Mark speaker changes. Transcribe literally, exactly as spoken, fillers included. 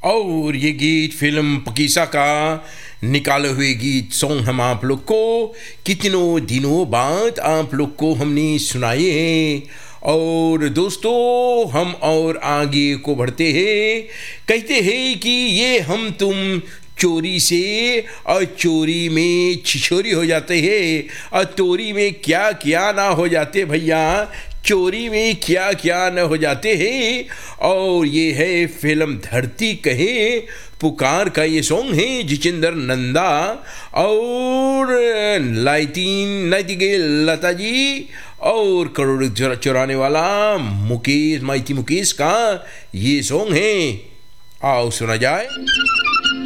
Speaker 1: और ये गीत फिल्म पकीसा का निकाले हुए गीत सॉन्ग हम आप लोग को कितनों दिनों बाद आप लोग को हमने सुनाए हैं। और दोस्तों हम और आगे को बढ़ते हैं, कहते हैं कि ये हम तुम चोरी से और चोरी में छिछोरी हो जाते हैं और तोरी में क्या क्या ना हो जाते भैया, चोरी में क्या क्या न हो जाते हैं। और ये है फिल्म धरती कहे पुकार का ये सॉन्ग है जितेंद्र नंदा और लाइटीन नाइटिंगेल लता जी और करोड़ चुराने वाला मुकेश माइती मुकेश का ये सॉन्ग है। आओ सुना जाए।